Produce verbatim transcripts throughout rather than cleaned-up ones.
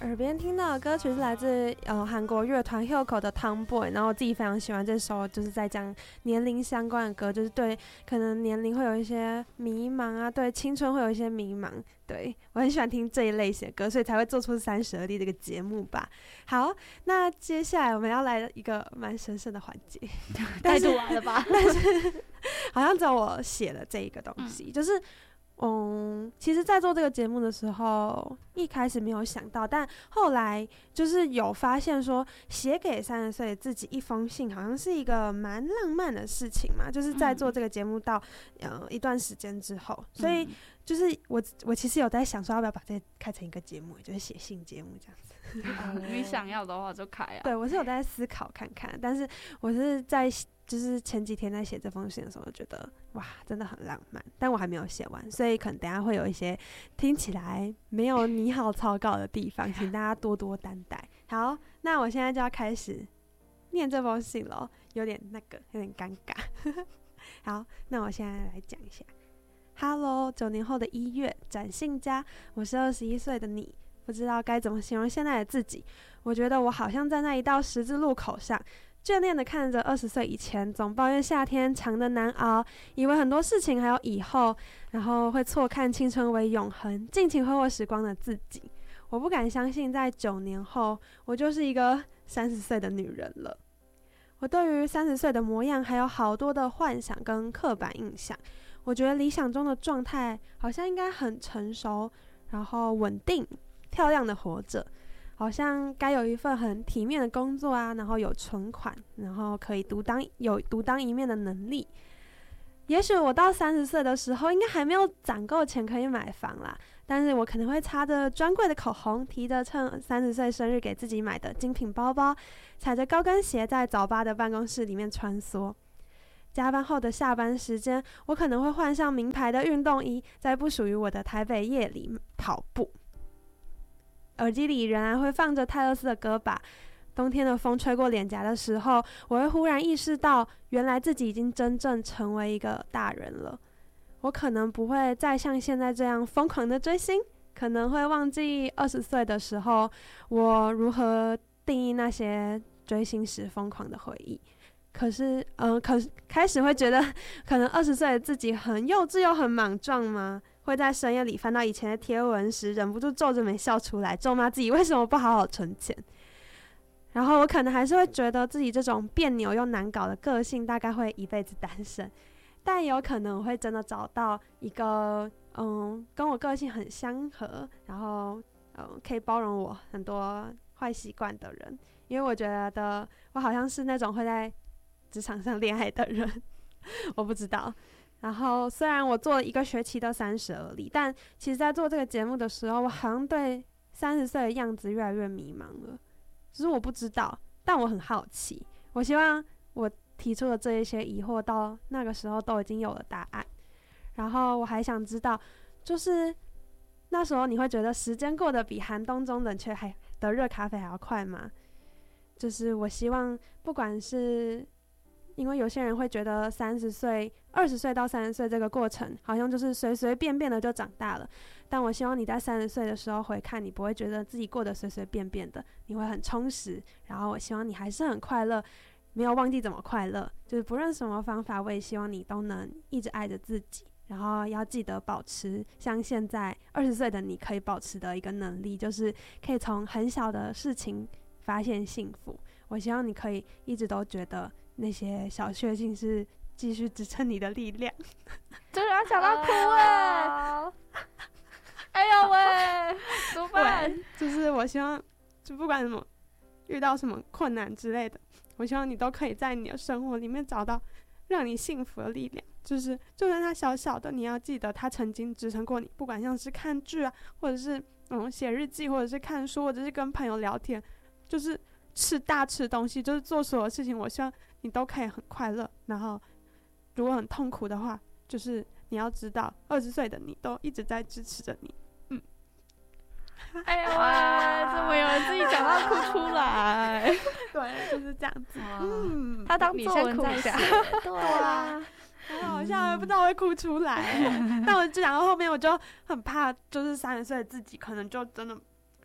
耳边听到的歌曲是来自呃韩国乐团 Hyukoh 的 Tomboy， 然后我自己非常喜欢这首，就是在讲年龄相关的歌，就是对可能年龄会有一些迷茫啊，对青春会有一些迷茫，对我很喜欢听这一类型的歌，所以才会做出三十而立这个节目吧。好，那接下来我们要来一个蛮神圣的环节， 太突然了吧？ 但是好像只有我写了这一个东西，嗯、就是。嗯，其实在做这个节目的时候，一开始没有想到，但后来就是有发现说，写给三十岁的自己一封信，好像是一个蛮浪漫的事情嘛。就是在做这个节目到、嗯、呃一段时间之后，所以就是我我其实有在想说，要不要把这开成一个节目，就是写信节目这样子。 嗯、你想要的话就开啊。 对，我是有在思考看看，但是我是在。就是前几天在写这封信的时候，我觉得哇，真的很浪漫，但我还没有写完，所以可能等一下会有一些听起来没有拟好草稿的地方，请大家多多担待。好，那我现在就要开始念这封信了，有点那个，有点尴尬。好，那我现在来讲一下。Hello， 九年后的一月，展信家，我是二十一岁的你，不知道该怎么形容现在的自己。我觉得我好像站在一道十字路口上。眷恋的看着二十岁以前总抱怨夏天长得难熬，以为很多事情还有以后，然后会错看青春为永恒，尽情挥霍时光的自己。我不敢相信，在九年后，我就是一个三十岁的女人了。我对于三十岁的模样还有好多的幻想跟刻板印象。我觉得理想中的状态好像应该很成熟，然后稳定、漂亮的活着。好像该有一份很体面的工作啊，然后有存款，然后可以独当有独当一面的能力。也许我到三十岁的时候，应该还没有攒够钱可以买房啦，但是我可能会擦着专柜的口红，提着趁三十岁生日给自己买的精品包包，踩着高跟鞋在早八的办公室里面穿梭。加班后的下班时间，我可能会换上名牌的运动衣，在不属于我的台北夜里跑步。耳机里仍然会放着泰勒斯的歌吧。冬天的风吹过脸颊的时候，我会忽然意识到，原来自己已经真正成为一个大人了。我可能不会再像现在这样疯狂的追星，可能会忘记二十岁的时候，我如何定义那些追星时疯狂的回忆。可是，嗯、呃，可开始会觉得，可能二十岁的自己很幼稚又很莽撞吗？会在深夜里翻到以前的贴文时，忍不住皱着眉笑出来，咒骂自己为什么不好好存钱。然后我可能还是会觉得自己这种别扭又难搞的个性，大概会一辈子单身。但也有可能我会真的找到一个，嗯，跟我个性很相合，然后，嗯，可以包容我很多坏习惯的人。因为我觉得我好像是那种会在职场上恋爱的人，我不知道。然后虽然我做了一个学期的三十而立，但其实在做这个节目的时候，我好像对三十岁的样子越来越迷茫了。只是我不知道，但我很好奇。我希望我提出的这一些疑惑到那个时候都已经有了答案。然后我还想知道，就是那时候你会觉得时间过得比寒冬中冷却还的热咖啡还要快吗？就是我希望不管是因为有些人会觉得三十岁、二十岁到三十岁这个过程好像就是随随便便的就长大了，但我希望你在三十岁的时候回看，你不会觉得自己过得随随便便的，你会很充实。然后我希望你还是很快乐，没有忘记怎么快乐。就是不论什么方法，我也希望你都能一直爱着自己，然后要记得保持像现在二十岁的你可以保持的一个能力，就是可以从很小的事情发现幸福。我希望你可以一直都觉得那些小确幸是继续支撑你的力量。 就是要讲到哭哎！哎呦喂，怎么办？ 就是我希望，就不管什么遇到什么困难之类的，我希望你都可以在你的生活里面找到让你幸福的力量。就是就算它小小的，你要记得它曾经支撑过你。不管像是看剧啊，或者是嗯写日记，或者是看书，或者是跟朋友聊天，就是吃大吃东西，就是做所有事情，我希望你都可以很快乐。然后如果很痛苦的话，就是你要知道二十岁的你都一直在支持着你。嗯， 哎呀喂，怎么有人自己讲到哭出来？ 对，就是这样子。嗯， 他当作文在写。 对啊，很好笑，不知道会哭出来。但我就讲到后面，我就很怕，就是三十岁的自己可能就真的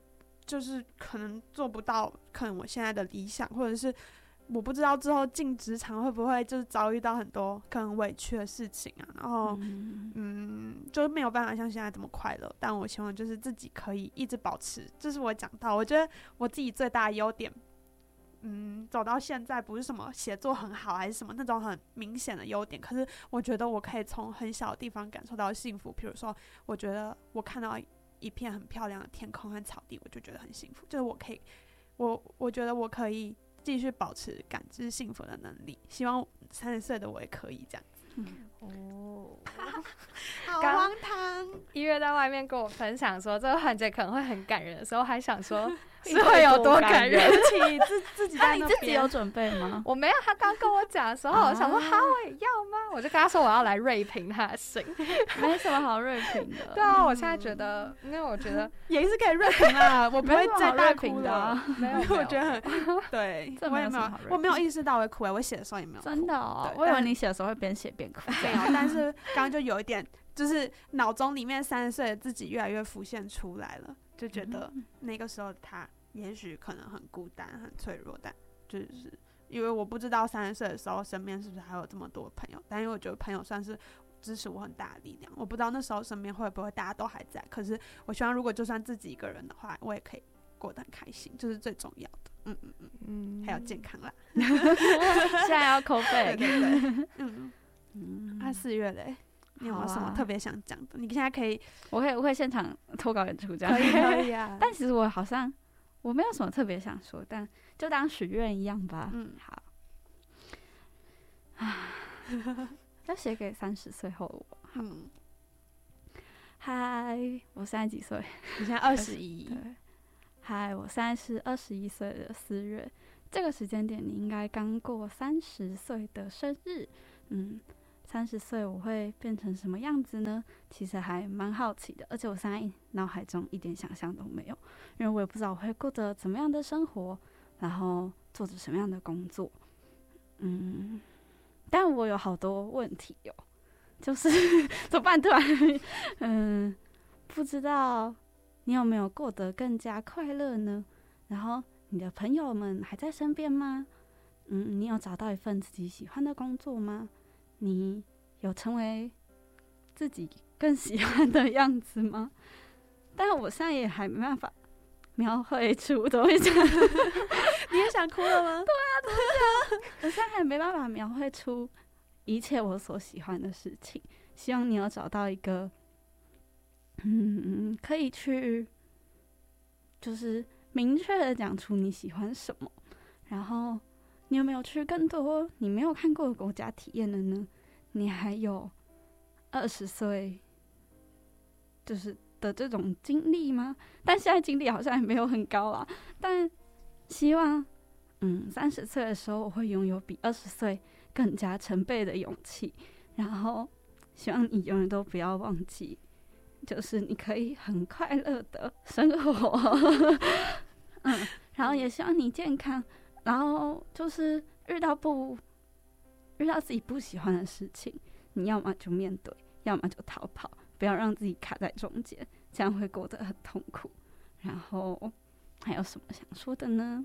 就是可能做不到，可能我现在的理想，或者是我不知道之后进职场会不会就是遭遇到很多可能委屈的事情啊，然后嗯, 嗯就是没有办法像现在这么快乐。但我希望就是自己可以一直保持，这是我讲到我觉得我自己最大的优点。嗯，走到现在不是什么写作很好还是什么那种很明显的优点，可是我觉得我可以从很小的地方感受到幸福。比如说我觉得我看到一片很漂亮的天空和草地，我就觉得很幸福，就是我可以我我觉得我可以继续保持感知幸福的能力，希望三十岁的我也可以这样子。嗯、哦，好荒唐！ 一月在外面跟我分享说这个环节可能会很感人的时候，还想说是会有多感人？ 对不起，自自己在那边。 那你自己有准备吗？ 我没有，他刚跟我讲的时候，啊、我想说哈我也要吗？我就跟他说我要来锐评他的心， 没什么好锐评的。 对啊，我现在觉得，因为我觉得也是可以锐评啦，我不会再大哭的、啊。 没有， 我觉得很对，我也没有，我没有意识到会哭、欸，我写的时候也没有哭。 真的哦，我以为你写的时候会边写边哭。 没有，但是刚刚就有一点，就是脑中里面三十岁的自己越来越浮现出来了，就觉得那个时候他也许可能很孤单、很脆弱，但就是因为我不知道三十岁的时候身边是不是还有这么多朋友，但因为我觉得朋友算是支持我很大的力量。我不知道那时候身边会不会大家都还在，可是我希望如果就算自己一个人的话，我也可以过得很开心，这、就是最重要的。嗯嗯嗯嗯，还有健康啦。 现在要扣费。 对对对，嗯嗯。啊，四月嘞，你有没有什么特别想讲的？你现在可以， 我可以，我可以现场脱稿演出这样。 可以可以啊。 但其实我好像我没有什么特别想说，但就当许愿一样吧。嗯，好。啊，要写给三十岁后的我。嗯。嗨，我现在几岁？ 你现在二十一。 对。嗨，我现在是二十一岁的四月，这个时间点你应该刚过三十岁的生日。嗯，三十岁我会变成什么样子呢？其实还蛮好奇的，而且我现在脑海中一点想象都没有，因为我也不知道我会过着怎么样的生活，然后做着什么样的工作。嗯，但我有好多问题哟、哦，就是怎么办？突然，嗯，不知道。你有没有过得更加快乐呢？然后你的朋友们还在身边吗？嗯，你有找到一份自己喜欢的工作吗？你有成为自己更喜欢的样子吗？但我现在也还没办法描绘出，怎么会这样？ 你也想哭了吗？ 对啊，怎么这样？我现在还没办法描绘出一切我所喜欢的事情。希望你有找到一个嗯，可以去，就是明确的讲出你喜欢什么，然后你有没有去更多你没有看过的国家体验了呢？你还有二十岁，就是的这种经历吗？但现在经历好像也没有很高啊，但希望，嗯，三十岁的时候我会拥有比二十岁更加成倍的勇气，然后希望你永远都不要忘记。就是你可以很快乐的生活，嗯，然后也希望你健康，然后就是遇到不遇到自己不喜欢的事情，你要么就面对，要么就逃跑，不要让自己卡在中间，这样会过得很痛苦。然后还有什么想说的呢？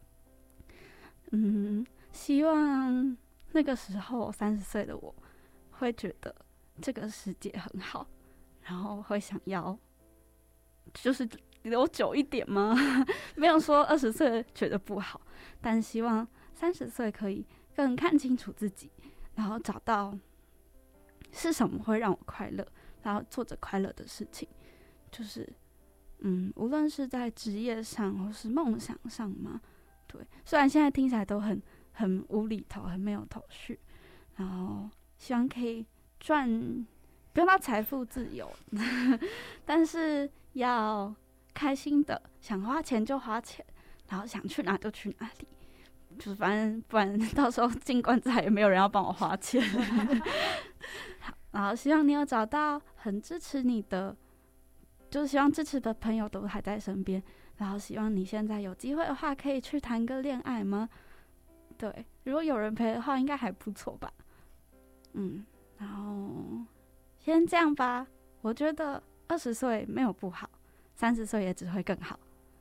嗯，希望那个时候三十岁的我会觉得这个世界很好。然后会想要，就是留久一点吗？没有说二十岁觉得不好，但希望三十岁可以更看清楚自己，然后找到是什么会让我快乐，然后做着快乐的事情。就是，嗯，无论是在职业上或是梦想上嘛，对。虽然现在听起来都很很无厘头，很没有头绪，然后希望可以赚。不用到财富自由，但是要开心的，想花钱就花钱，然后想去哪就去哪里，就是反正不然到时候进棺材也没有人要帮我花钱。好，然后希望你有找到很支持你的，就是希望支持的朋友都还在身边，然后希望你现在有机会的话可以去谈个恋爱吗？对，如果有人陪的话应该还不错吧。嗯，然后先这样吧，我觉得二十岁没有不好，三十岁也只会更好。嗯，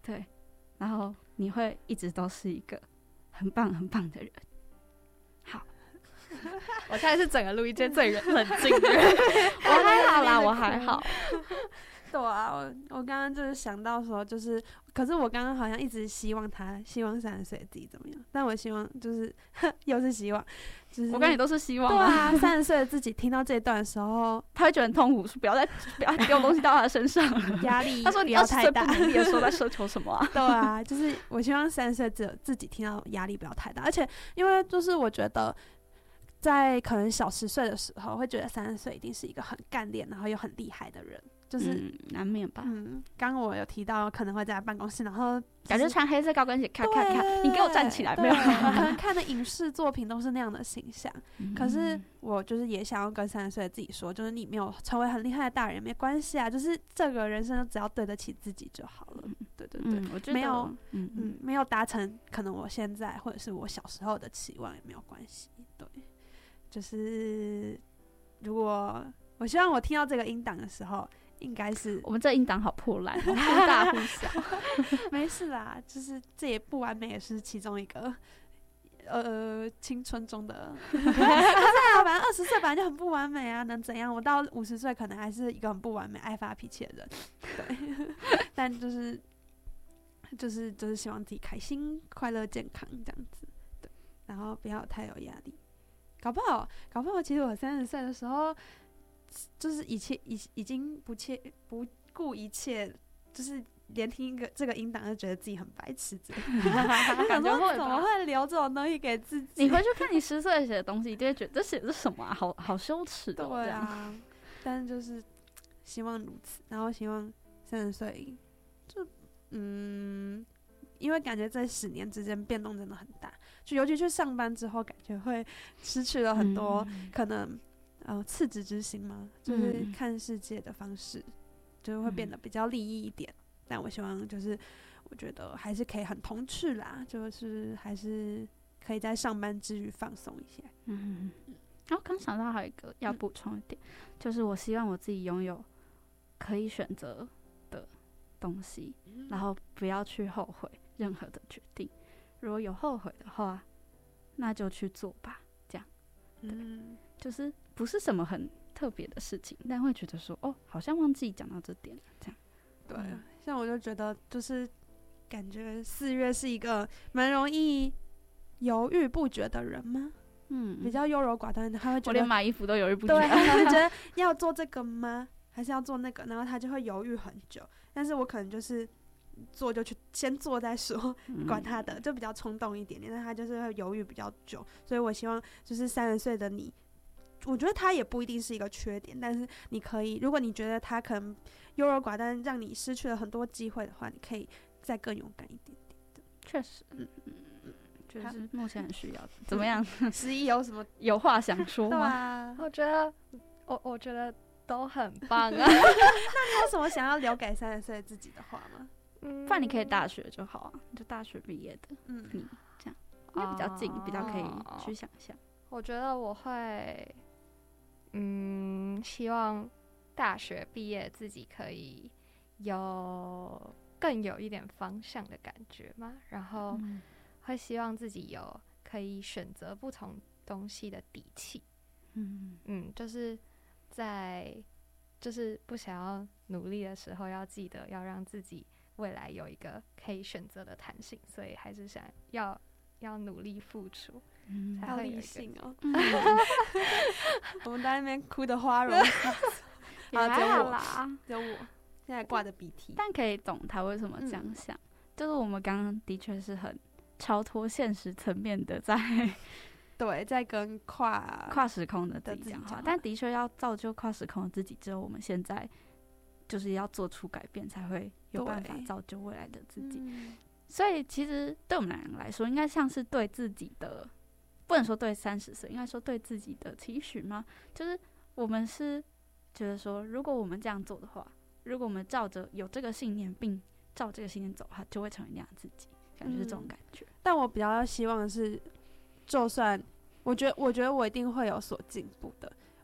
对，然后你会一直都是一个很棒很棒的人。好， 我现在是整个录音间最冷静的人，我还好啦，我还好。 对啊，我我刚刚就是想到说，就是可是我刚刚好像一直希望他希望三十岁的自己怎么样，但我希望就是又是希望，就是我跟你都是希望。 对啊，三十岁的自己听到这一段的时候， 他会觉得很痛苦，说不要再不要丢东西到他的身上了， 压力他说你不要太大。 不努力的时候在奢求什么啊？ 对啊，就是我希望三十岁自自己听到压力不要太大，而且因为就是我觉得。在可能小十岁的时候，会觉得三十岁一定是一个很干练，然后又很厉害的人，就是、 嗯、难免吧。 嗯，刚刚我有提到可能会在办公室，然后、就是、 感觉穿黑色高跟鞋，看看看，你给我站起来，没有？ 可能看的影视作品都是那样的形象。 嗯、 可是我就是也想要跟三十岁的自己说，就是你没有成为很厉害的大人没关系啊，就是这个人生只要对得起自己就好了。嗯、对对对， 嗯、我觉得没有， 嗯嗯，没有达成可能我现在或者是我小时候的期望也没有关系。对。就是如果我希望我听到这个音档的时候，应该是我们这音档好破烂，忽大忽小。 没事啦，就是这也不完美，也是其中一个呃青春中的。不是啊，反正二十岁本来就很不完美啊，能怎样？我到五十岁可能还是一个很不完美、爱发脾气的人。对，但就是就是就是希望自己开心、快乐、健康这样子。对，然后不要太有压力。搞不好，搞不好，其实我三十岁的时候，就是一切已已经不切不顾一切，就是连听一个这个音档就觉得自己很白痴之类的。我想说，怎么会留这种东西给自己？ 你回去看你十岁写的东西，一定会觉得这写的是什么啊？好好羞耻的、哦。 对啊，但是就是希望如此，然后希望三十岁，就嗯。因为感觉这十年之间变动真的很大，就尤其去上班之后，感觉会失去了很多可能，嗯、呃，赤子之心嘛，就是看世界的方式，就会变得比较利益一点。嗯、但我希望就是，我觉得还是可以很童趣啦，就是还是可以在上班之余放松一些。 嗯，然后刚想到还有一个要补充一点，嗯、就是我希望我自己拥有可以选择的东西，嗯、然后不要去后悔任何的决定，如果有后悔的话，那就去做吧。这样，嗯，就是不是什么很特别的事情，但会觉得说，哦，好像忘记讲到这点了。这样， 对，嗯、像我就觉得，就是感觉四月是一个蛮容易犹豫不决的人吗？嗯，比较优柔寡断，他会觉得我连买衣服都犹豫不决， 对，他会觉得要做这个吗？还是要做那个？然后他就会犹豫很久。但是我可能就是。做就去先做再说，管他的，就比较冲动一点点，但他就是会犹豫比较久，所以我希望就是三十岁的你，我觉得他也不一定是一个缺点，但是你可以，如果你觉得他可能优柔寡断，让你失去了很多机会的话，你可以再更勇敢一点点的。 确实，嗯嗯嗯，就是目前很需要的。怎么样？ 十一有什么有话想说吗？ 啊、 我觉得，我我觉得都很棒啊。 那你有什么想要留给三十岁自己的话吗？ 不然你可以大学就好啊，就大学毕业的，嗯，你这样应该比较近，哦、比较可以去想象。 我觉得我会，嗯，希望大学毕业自己可以有更有一点方向的感觉嘛，然后会希望自己有可以选择不同东西的底气。嗯嗯，就是在就是不想要努力的时候，要记得要让自己未来有一个可以选择的弹性，所以还是想要要努力付出，嗯、才会有一个哦。嗯、 我们在那边哭的花容失色，啊，只有我啦，只有我现在挂着鼻涕。 但可以懂他为什么这样想，嗯、就是我们刚刚的确是很超脱现实层面的在。 对，在跟跨跨时空的自己讲话，但的确要造就跨时空的自己，只有我们现在就是要做出改变，才会有办法造就未来的自己。嗯、所以其实对我们两人来说，应该像是对自己的，不能说对三十岁，应该说对自己的期许吗？就是我们是觉得说，如果我们这样做的话，如果我们照着有这个信念，并照这个信念走的话，就会成为那样自己，感觉是这种感觉。嗯、 但我比较希望的是，就算我觉得，我觉得我一定会有所进步的。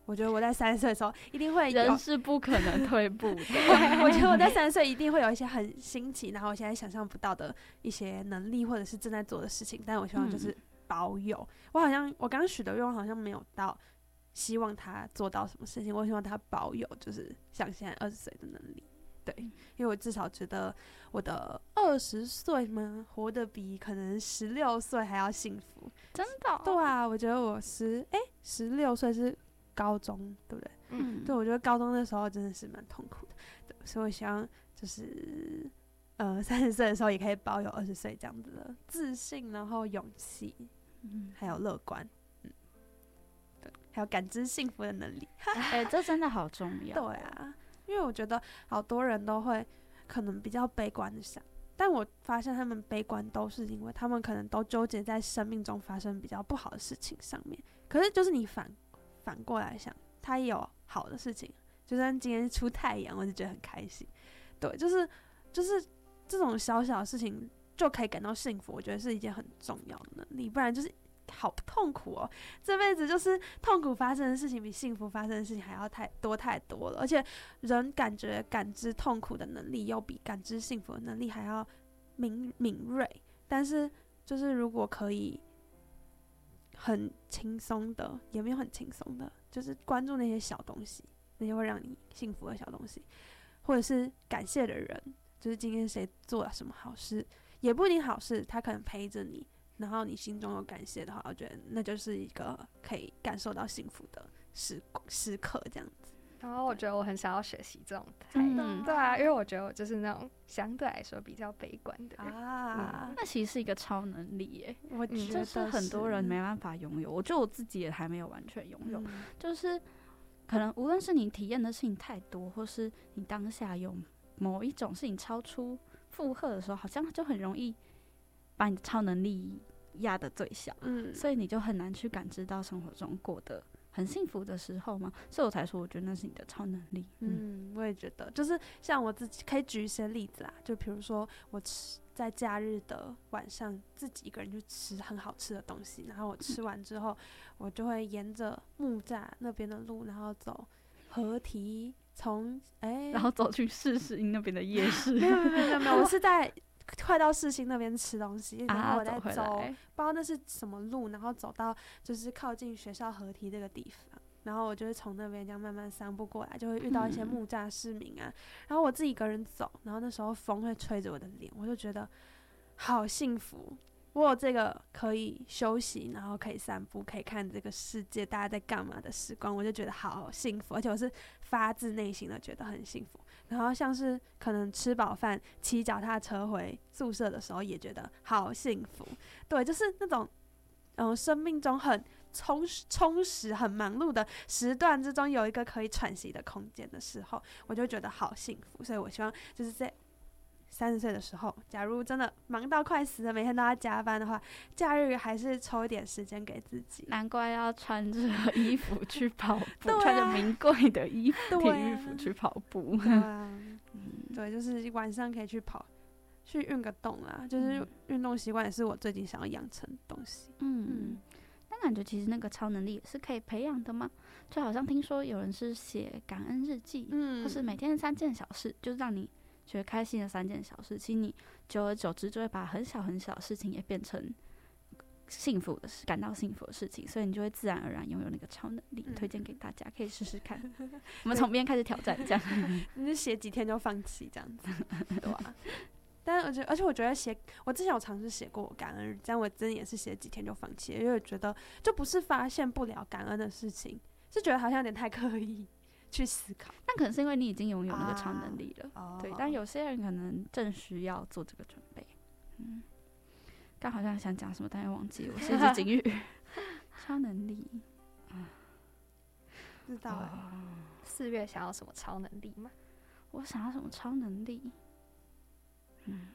我觉得我在三十岁的时候一定会有， 人是不可能退步的。 我觉得我在三十岁一定会有一些很新奇，然后我现在想象不到的一些能力，或者是正在做的事情。但我希望就是保有。嗯、我好像我刚刚许的愿望好像没有到希望他做到什么事情，我希望他保有就是像现在二十岁的能力。对，因为我至少觉得我的二十岁嘛，活得比可能十六岁还要幸福。 真的、哦？ 对啊，我觉得我十哎十六岁是高中，对不对？嗯，对，我觉得高中那时候真的是蛮痛苦的，对，所以我希望就是呃三十岁的时候也可以保有二十岁这样子的自信，然后勇气，嗯，还有乐观，嗯，对，还有感知幸福的能力。 哎、欸，这真的好重要。 对啊，因为我觉得好多人都会可能比较悲观的想。但我发现他们悲观都是因为他们可能都纠结在生命中发生比较不好的事情上面。可是就是你反反过来想，他也有好的事情，就算今天出太阳，我就觉得很开心。对，就是就是这种小小的事情就可以感到幸福，我觉得是一件很重要的能力。不然就是好痛苦哦，这辈子就是痛苦发生的事情比幸福发生的事情还要太多太多了，而且人感觉感知痛苦的能力又比感知幸福的能力还要敏敏锐。但是就是如果可以很轻松的，也没有很轻松的，就是关注那些小东西，那些会让你幸福的小东西，或者是感谢的人，就是今天谁做了什么好事，也不一定好事，他可能陪着你，然后你心中有感谢的话，我觉得那就是一个可以感受到幸福的时时刻，这样子。 然后我觉得我很想要学习这种态度、嗯，对啊，因为我觉得我就是那种相对来说比较悲观的人啊、嗯，那其实是一个超能力耶， 我觉得是很多人没办法拥有，我觉得我自己也还没有完全拥有、嗯，就是可能无论是你体验的事情太多，或是你当下有某一种事情超出负荷的时候，好像就很容易把你的超能力压得最小，嗯，所以你就很难去感知到生活中过得很幸福的时候嘛，所以我才说我觉得那是你的超能力。 嗯，我也觉得，就是像我自己可以举一些例子啦，就比如说我吃在假日的晚上自己一个人去吃很好吃的东西，然后我吃完之后，嗯、我就会沿着木栅那边的路，然后走河堤，从哎， 然后走去世新那边的夜市。 没有没有没有没有，我是在快到世新那边吃东西，然后我再走， 啊、 不知道那是什么路，然后走到就是靠近学校河堤这个地方，然后我就会从那边这样慢慢散步过来，就会遇到一些木栅市民啊、嗯，然后我自己一个人走，然后那时候风会吹着我的脸，我就觉得好幸福。我有这个可以休息，然后可以散步，可以看这个世界大家在干嘛的时光，我就觉得好幸福，而且我是发自内心的觉得很幸福。然后像是可能吃饱饭骑脚踏车回宿舍的时候，也觉得好幸福。对，就是那种嗯、呃，生命中很充实、充实、很忙碌的时段之中，有一个可以喘息的空间的时候，我就觉得好幸福。所以我希望就是在三十岁的时候，假如真的忙到快死了，每天都要加班的话，假日还是抽一点时间给自己。 难怪要穿着衣服去跑步，啊、穿着名贵的衣服、体育服去跑步。 对啊，嗯，对，就是晚上可以去跑，去运个动啦。就是运动习惯也是我最近想要养成的东西。 嗯嗯，但感觉其实那个超能力也是可以培养的吗？就好像听说有人是写感恩日记，嗯，或是每天三件小事，就是让你觉得开心的三件小事，其实你久而久之就会把很小很小的事情也变成幸福的事，感到幸福的事情，所以你就会自然而然拥有那个超能力。嗯、推荐给大家，可以试试看。我们从边开始挑战，这样。 你是写几天就放弃这样子，对吧？但是我觉得，而且我觉得写，我之前有尝试写过感恩日记，但我真的也是写几天就放弃了，因为我觉得就不是发现不了感恩的事情，是觉得好像有点太刻意去思考。 但可能是因为你已经拥有那个超能力了，啊、对。但有些人可能正需要做这个准备。嗯，刚好像想讲什么，但又忘记了。我是一只金鱼。超能力， 啊，不知道哎、欸。 四月想要什么超能力吗？ 我想要什么超能力？嗯，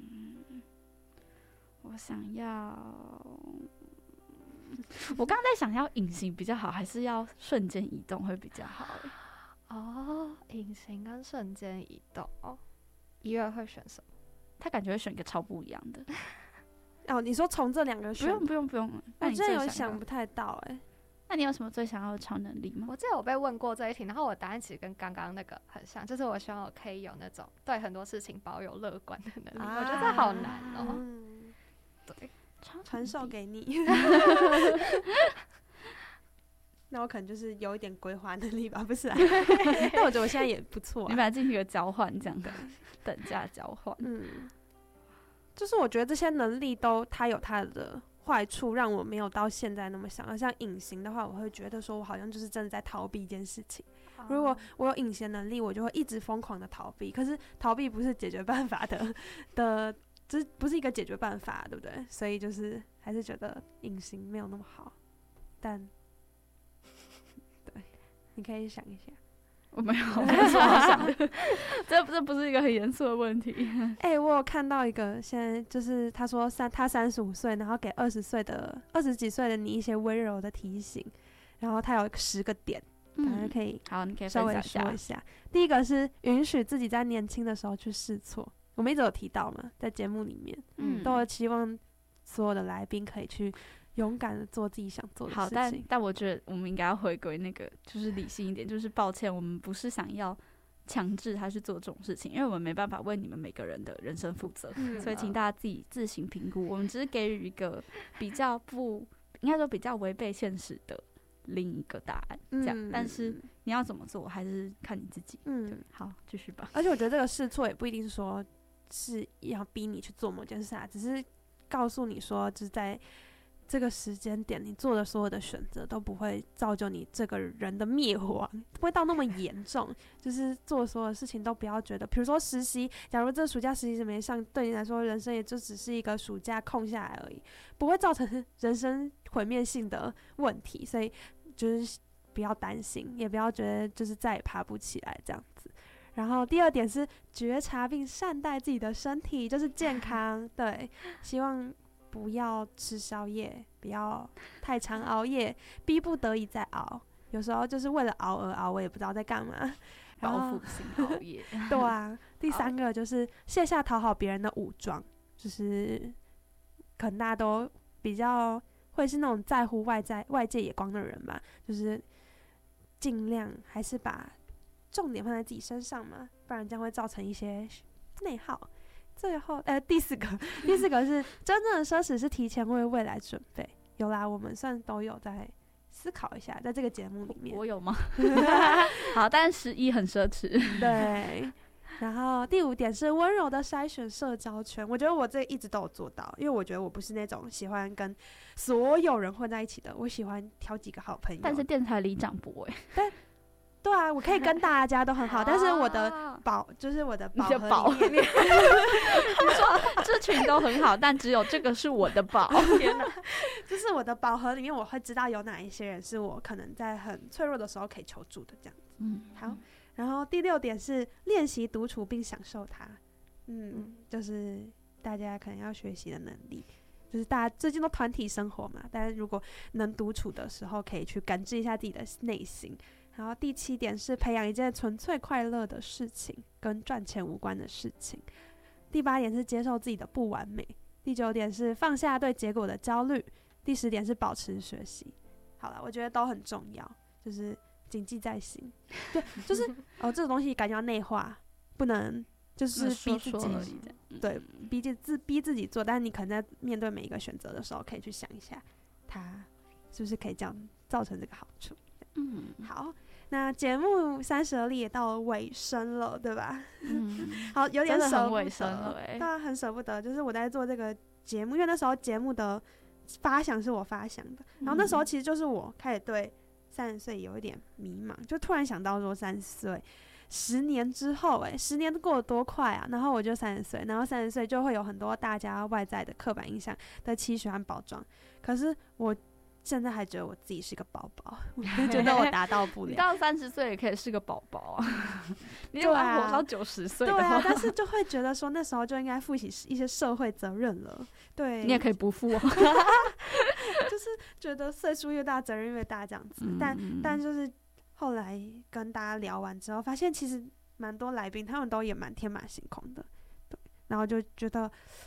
我想要。我刚刚在想要隐形比较好，还是要瞬间移动会比较好？ 哦，隐形跟瞬间移动哦，一月会选什么？ 他感觉会选一个超不一样的。 哦，你说从这两个选？ 不用不用不用， 我真的有想不太到哎、欸。 那你有什么最想要的超能力吗？ 我记得我被问过这一题，然后我答案其实跟刚刚那个很像，就是我希望我可以有那种对很多事情保有乐观的能力。啊、我觉得这好难哦、喔。 嗯、 对， 传授给你。那我可能就是有一点规划能力吧，不是、啊？但我觉得我现在也不错、啊。 你把它进行一个交换，这样的等价交换。 嗯，就是我觉得这些能力都它有它的坏处，让我没有到现在那么想要。像隐形的话，我会觉得说我好像就是真的在逃避一件事情。哦、如果我有隐形能力，我就会一直疯狂的逃避。可是逃避不是解决办法的的，这不是一个解决办法，对不对？所以就是还是觉得隐形没有那么好，但。你可以想一下， 我没有，我没有什么好想的，这这不是一个很严肃的问题。 哎、欸，我有看到一个，现在就是他说三他三十五岁，然后给二十岁的二十几岁的你一些温柔的提醒，然后他有十个点，大家、嗯、可以好，你可以稍微说一下。第一个是允许自己在年轻的时候去试错，我们一直有提到嘛，在节目里面，嗯，都有期望所有的来宾可以去。勇敢的做自己想做的事情。 好，但但我觉得我们应该要回归那个，就是理性一点。就是抱歉，我们不是想要强制他去做这种事情，因为我们没办法为你们每个人的人生负责，嗯、所以请大家自己自行评估。我们只是给予一个比较不，应该说比较违背现实的另一个答案，这样。嗯、但是你要怎么做，还是看你自己。嗯，好，继续吧。 而且我觉得这个试错也不一定说是要逼你去做某件事啊，只是告诉你说，就是在。这个时间点，你做的所有的选择都不会造就你这个人的灭亡，不会到那么严重。就是做所有的事情都不要觉得，比如说实习，假如这暑假实习没上，对你来说人生也就只是一个暑假空下来而已，不会造成人生毁灭性的问题。所以就是不要担心，也不要觉得就是再也爬不起来这样子。然后第二点是觉察并善待自己的身体，就是健康。对，希望。不要吃宵夜，不要太常熬夜，逼不得已再熬。有时候就是为了熬而熬，我也不知道在干嘛。 报复性熬夜。 对啊。第三个就是卸下讨好别人的武装，就是可能大家都比较会是那种在乎外在外界眼光的人吧，就是尽量还是把重点放在自己身上嘛，不然将会造成一些内耗。最后，呃，第四个，第四个是真正的奢侈是提前为未来准备。有啦，我们算都有在思考一下，在这个节目里面。 我有吗？好，但十一很奢侈。 对。然后第五点是温柔的筛选社交圈，我觉得我这一直都有做到，因为我觉得我不是那种喜欢跟所有人混在一起的，我喜欢挑几个好朋友。 但是电台里长不哎， 但。对啊，我可以跟大家都很好，但是我的宝就是我的宝盒里面， 你说这群都很好，但只有这个是我的宝。天哪， 就是我的宝盒里面，我会知道有哪一些人是我可能在很脆弱的时候可以求助的，这样子。嗯，好。然后第六点是练习独处并享受它，嗯，嗯就是大家可能要学习的能力。就是大家最近都团体生活嘛，但是如果能独处的时候，可以去感知一下自己的内心。然后第七点是培养一件纯粹快乐的事情，跟赚钱无关的事情。第八点是接受自己的不完美。第九点是放下对结果的焦虑。第十点是保持学习。好了，我觉得都很重要，就是谨记在心。对，就是哦，这种东西感觉要内化，不能就是逼自己， 说说而已的对，逼自逼自己做。但是你可能在面对每一个选择的时候，可以去想一下，它是不是可以这样造成这个好处。嗯，好，那节目三十而立也到了尾声了，对吧？嗯，好，有点舍不得， 尾声了欸， 对啊，很舍不得。就是我在做这个节目，因为那时候节目的发想是我发想的，然后那时候其实就是我开始对三十岁有一点迷茫，就突然想到说三十岁，十年之后，哎，十年过得多快啊！然后我就三十岁，然后三十岁就会有很多大家外在的刻板印象的期许和包装，可是我。现在还觉得我自己是个宝宝，我就觉得我达到不了。 你到三十岁也可以是个宝宝啊！你如果活到九十岁的话， 对啊，但是就会觉得说那时候就应该负起一些社会责任了。对， 你也可以不负哦。 就是觉得岁数越大，责任越大这样子。嗯、但但就是后来跟大家聊完之后，发现其实蛮多来宾他们都也蛮天马行空的，对，然后就觉得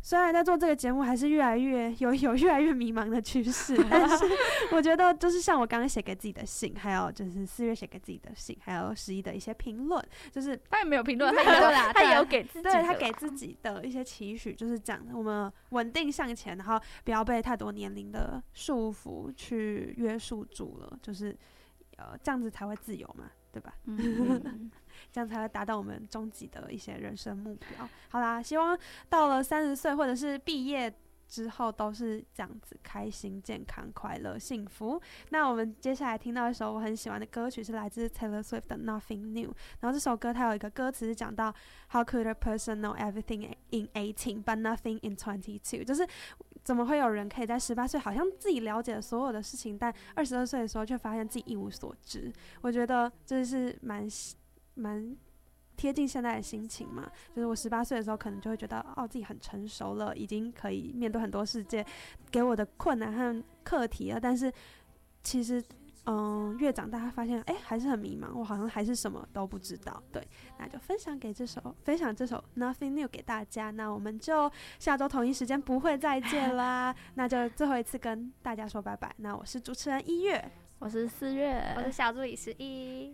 虽然在做这个节目，还是越来越有有越来越迷茫的趋势，但是我觉得就是像我刚刚写给自己的信，还有就是四月写给自己的信，还有十一的一些评论，就是他也没有评论， 他他有啦他也有给自己的啦， 对他给自己的一些期许，就是讲我们稳定向前，然后不要被太多年龄的束缚去约束住了，就是呃这样子才会自由嘛，对吧？ 嗯这样才会达到我们终极的一些人生目标。好啦，希望到了三十岁或者是毕业之后都是这样子，开心、健康、快乐、幸福。那我们接下来听到一首我很喜欢的歌曲，是来自 Taylor Swift 的 Nothing New。然后这首歌它有一个歌词是讲到 How could a person know everything in eighteen but nothing in twenty-two？ 就是怎么会有人可以在十八岁好像自己了解了所有的事情，但二十二岁的时候却发现自己一无所知？我觉得这是蛮蛮贴近现在的心情嘛，就是我十八岁的时候，可能就会觉得哦自己很成熟了，已经可以面对很多世界给我的困难和课题了。但是其实，嗯，越长大发现，哎，还是很迷茫，我好像还是什么都不知道。对，那就分享给这首，分享这首 Nothing New 给大家。那我们就下周同一时间不会再见啦。那就最后一次跟大家说拜拜。那我是主持人一月， 我是四月， 我是小助理十一。